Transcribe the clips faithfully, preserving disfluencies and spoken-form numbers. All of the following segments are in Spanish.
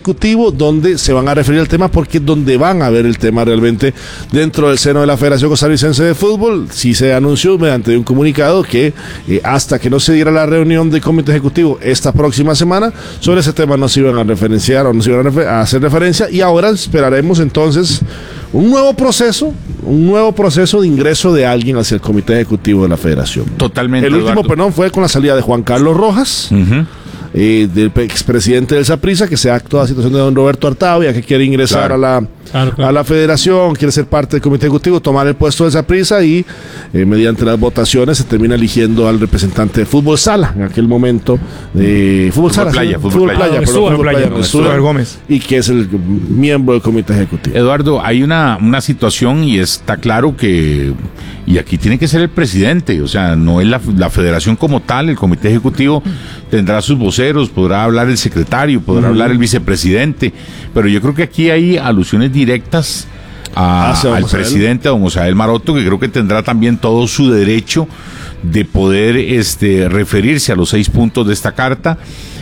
Ejecutivo, donde se van a referir al tema, porque es donde van a ver el tema realmente dentro del seno de la Federación Costarricense de Fútbol. Sí se anunció mediante un comunicado que eh, hasta que no se diera la reunión del Comité Ejecutivo esta próxima semana, sobre ese tema no se iban a referenciar o no se iban a, refer- a hacer referencia, y ahora esperaremos entonces un nuevo proceso, un nuevo proceso de ingreso de alguien hacia el Comité Ejecutivo de la Federación. Totalmente. El último, Eduardo. perdón, fue con la salida de Juan Carlos Rojas, Uh-huh. eh, del expresidente del Saprissa, que se ha actuado la situación de don Roberto Artavia, que quiere ingresar Claro. a la Claro, claro. a la federación, quiere ser parte del comité ejecutivo, tomar el puesto del Saprissa, y eh, mediante las votaciones se termina eligiendo al representante de Fútbol Sala en aquel momento, de Fútbol, Fútbol Sala, Playa, sí, Fútbol Fútbol Playa. Playa, Ah, perdón, Stuart, Fútbol Playa, Playa, Stuart Stuart Gómez. y que es el miembro del comité ejecutivo. Eduardo, hay una, una situación y está claro que, y aquí tiene que ser el presidente, o sea, no es la, la federación como tal, el comité ejecutivo tendrá sus voceros, podrá hablar el secretario, podrá uh-huh. hablar el vicepresidente, pero yo creo que aquí hay alusiones directas a, al presidente, a don Osael Maroto, que creo que tendrá también todo su derecho de poder este, referirse a los seis puntos de esta carta.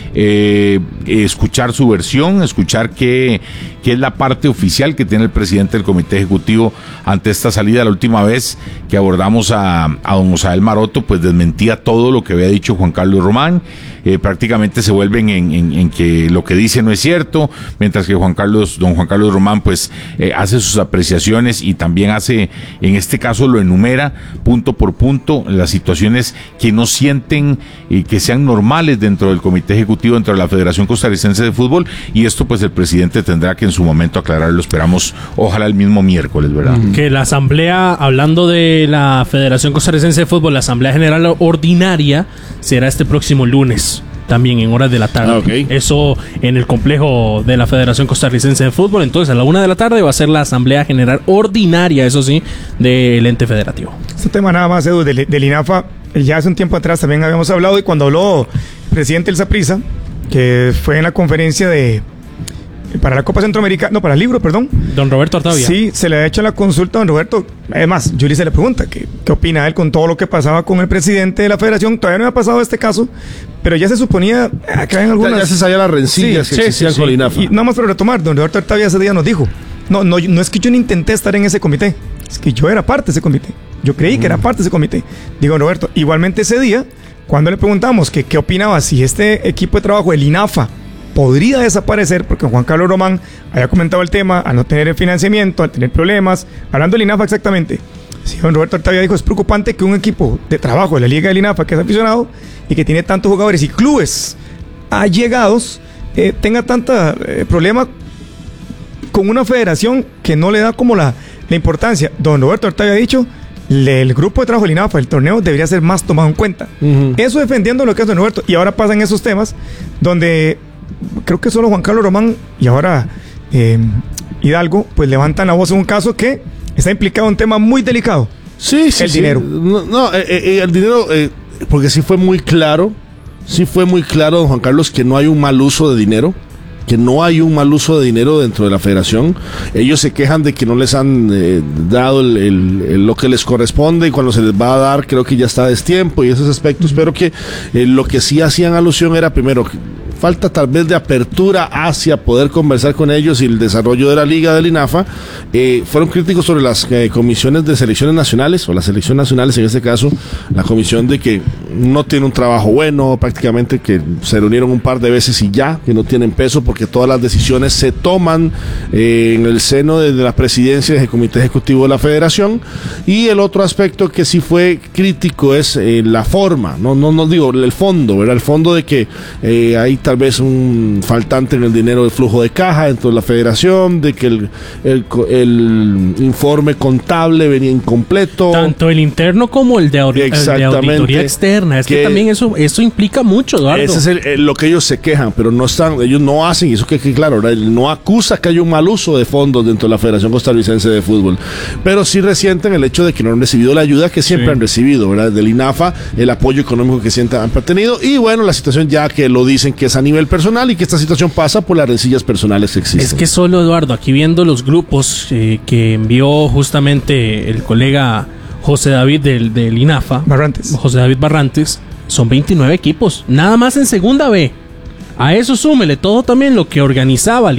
Eh, escuchar su versión, escuchar qué, qué es la parte oficial que tiene el presidente del comité ejecutivo ante esta salida. La última vez que abordamos a, a don Osael Maroto, pues desmentía todo lo que había dicho Juan Carlos Román. Eh, prácticamente se vuelven en, en, en que lo que dice no es cierto, mientras que Juan Carlos, don Juan Carlos Román, pues eh, hace sus apreciaciones y también hace, en este caso lo enumera punto por punto, las situaciones que no sienten eh, que sean normales dentro del comité ejecutivo, dentro de la Federación Costarricense de Fútbol, y esto pues el presidente tendrá que en su momento aclararlo. Esperamos, ojalá el mismo miércoles, ¿verdad? Que la asamblea, hablando de la Federación Costarricense de Fútbol, la asamblea general ordinaria será este próximo lunes, también en horas de la tarde. Ah, okay. Eso en el complejo de la Federación Costarricense de Fútbol. Entonces a la una de la tarde va a ser la asamblea general ordinaria, eso sí, del ente federativo. Este tema nada más, Edu, del, del INAFA, ya hace un tiempo atrás también habíamos hablado, y cuando habló el presidente del Saprissa, que fue en la conferencia de para la Copa Centroamericana, no, para el libro, perdón. Don Roberto Artavia. Sí, se le ha hecho la consulta a don Roberto. Además, Yuli se le pregunta ¿qué, qué opina él con todo lo que pasaba con el presidente de la federación. Todavía no había pasado este caso, pero ya se suponía que en algunas... Ya, ya se sabía las rencillas sí, que sí, existían sí, con sí. el INAFA. Y nada más para retomar, don Roberto Artavia ese día nos dijo, no, no, no es que yo no intenté estar en ese comité, es que yo era parte de ese comité. Yo creí mm. que era parte de ese comité. Digo, Roberto, igualmente ese día, cuando le preguntamos que qué opinaba si este equipo de trabajo, el INAFA, podría desaparecer, porque Juan Carlos Román había comentado el tema, al no tener el financiamiento, al tener problemas, hablando del INAFA exactamente. Sí, don Roberto Artavia dijo, es preocupante que un equipo de trabajo de la Liga del INAFA, que es aficionado y que tiene tantos jugadores y clubes allegados, eh, tenga tanta eh, problema con una federación que no le da como la, la importancia. Don Roberto Artavia ha dicho, le, el grupo de trabajo del INAFA, el torneo, debería ser más tomado en cuenta. Uh-huh. Eso defendiendo lo que es don Roberto. Y ahora pasan esos temas donde creo que solo Juan Carlos Román y ahora eh, Hidalgo pues levantan la voz en un caso que está implicado en un tema muy delicado. Sí, sí, el sí. dinero. No, no eh, eh, el dinero, eh, porque sí fue muy claro, sí fue muy claro, don Juan Carlos, que no hay un mal uso de dinero, que no hay un mal uso de dinero dentro de la federación. Ellos se quejan de que no les han eh, dado el, el, el, lo que les corresponde, y cuando se les va a dar creo que ya está a destiempo y esos aspectos, pero que eh, lo que sí hacían alusión era primero falta tal vez de apertura hacia poder conversar con ellos y el desarrollo de la liga del INAFA. Eh, fueron críticos sobre las eh, comisiones de selecciones nacionales, o las selecciones nacionales en este caso, la comisión de que no tiene un trabajo bueno, prácticamente que se reunieron un par de veces y ya, que no tienen peso porque todas las decisiones se toman eh, en el seno de, de la presidencia del comité ejecutivo de la federación. Y el otro aspecto que sí fue crítico es eh, la forma, no, no, no digo el fondo, ¿verdad? El fondo de que eh, hay tal vez un faltante en el dinero de flujo de caja dentro de la federación, de que el, el, el informe contable venía incompleto. Tanto el interno como el de, audi- el de auditoría externa. Es que, que también eso, eso implica mucho, Eduardo. Ese es el, el, lo que ellos se quejan, pero no están, ellos no hacen, y eso que, que claro, ¿verdad? No acusa que haya un mal uso de fondos dentro de la Federación Costarricense de Fútbol, pero sí resienten el hecho de que no han recibido la ayuda que siempre sí. han recibido, ¿verdad? Del INAFA, el apoyo económico que siempre han tenido, y bueno, la situación ya que lo dicen que es a nivel personal y que esta situación pasa por las rencillas personales que existen. Es que solo, Eduardo, aquí viendo los grupos eh, que envió justamente el colega José David del, del INAFA, Barrantes. José David Barrantes, son veintinueve equipos, nada más en segunda B. A eso súmele todo también lo que organizaba